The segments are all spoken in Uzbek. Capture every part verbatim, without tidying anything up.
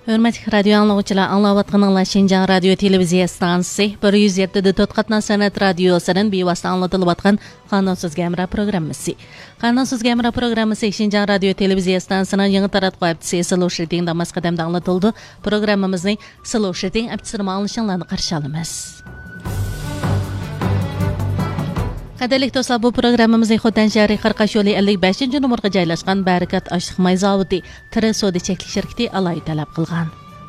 Hörmətli radio anlıqçılar, anlayatqanlar Şinjan Radio Televiziya stansiyası bir yüz yetti nöqtə dörd qatna sənət radiosunun bevosita anlatılıbatqan Qanunsuz Gəmra proqramması. Qanunsuz Gəmra proqramması Şinjan Radio Televiziya stansiyasının yeni taratqı aptisi Slow Shooting Damas qədəmdə anlatıldı. Proqramımızın Slow Shooting aptisini anlaşılığını qarşı alımız. Qadirlik dostlar, bu programımızı Xotan şəhəri Qırqaş yolu ellik beshinchi numurga joylashgan Barakat Ashliq may zavodi Tiri Soda cheklik shirkati alayda talab qilgan.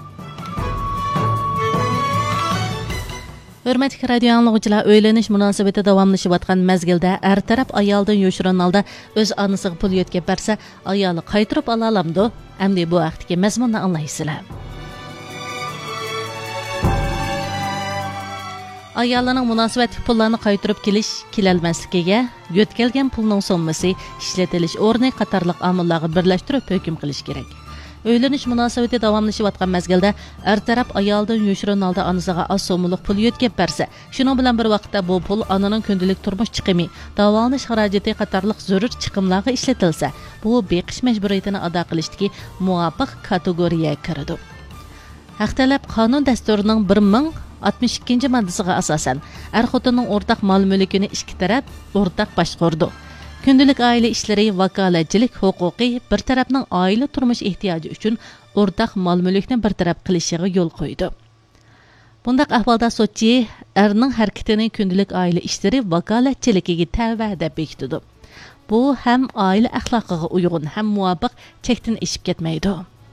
Hörmətli radio anlıqçılar, öyleniş münasibati davamlaşıyotgan mezgildə er taraf ayoldan yo'shirin holda o'z onasiga pul yetkazib bersa, ayoli qaytarib ola olamdi. Endi bu vaqtdagi mazmunni anglaysizlar. Ayollarning munosabatli pullarni qaytarib kelish, kelolmasligiga, yo'tkalgan pulning sommasi, ishlatilish o'rni qatorliq omillarga birlashtirib hukm qilish kerak. Öylenish munosabati davomlashayotgan mezgilda er taraf ayoldan yo'shirin holda onasiga oz so'mliq pul yetkazib bersa, shuning bilan bir vaqtda bu pul onaning kundalik turmush chiqimi, davolanish xarajati qatorliq zarur chiqimlarga ishlatilsa, bu beqish majburiyatini ado qilishdagi muvofiq kategoriyaga kiradi. Haq talab qonun dasturining bir ming oltmish ikkinchi moddasiga asosan er xotinning o'rtaq mol mulkini ikki taraf o'rtaq boshqardi. Kundalik oila ishlari vakolatchilik huquqi bir tarafning oila turmush ehtiyoji uchun o'rtaq mol mulkni bir taraf qilishiga yo'l qo'ydi. Bundaq ahvolda sudchi erning harakatini kundalik oila ishlari vakolatchiligiga tava deb bekitdi. Bu ham oila axloqiga uyg'un, ham muvofiq, chekdan eshib ketmaydi.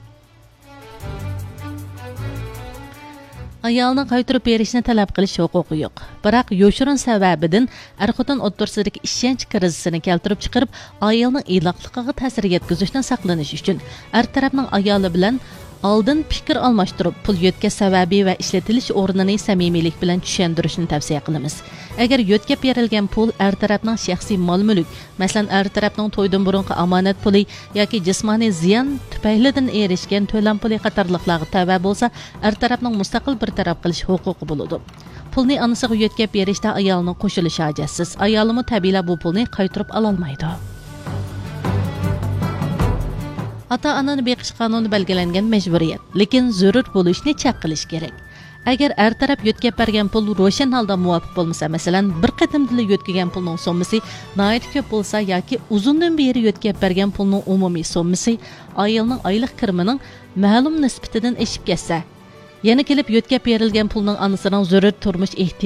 Ayolni qaytarib berishni talab qilish huquqi yo'q. Biroq yo'shirin sababidan er-xotin o'rtasidagi ishonch krizisini keltirib chiqarib, ayolning iliqligiga ta'sir yetkazishdan saqlanish uchun er tarafning ayoli bilan oldin fikr almashtirib, pul yetkaz sababi va ishlatilish o'rnini samimiylik bilan tushuntirishni tavsiya qilamiz. Agar yetkab berilgan pul er tarafning shaxsiy mol-mulk, masalan, er tarafning to'ydan burungi omonat puli yoki jismoniy ziyon tufaylidan erishgan to'lam puli qatorliqlarga tava bo'lsa, er tarafning mustaqil bir taraf qilish huquqi bo'ladi. Pulni onasiga yetkab berishda ayolning qo'shilishi hojatisiz. Ayolimi tabiiyla bu pulni qaytarib ola olmaydi. Ata-onani beqish qonuni belgilangan majburiyat, lekin zarur bo'lishni chek qilish kerak. Agar er taraf yetkab bergan pul ro'shan holda muvofiq bo'lmasa, masalan, bir qatimda yetkazgan pulning sommasi nihoyat ko'p bo'lsa yoki uzundan beri yetkab bergan pulning umumiy sommasi ayolning oylik kirimining ma'lum nisbatidan eshib ketsa, yana kelib yetkab berilgan pulning onasining zarur turmush ehtiyojlari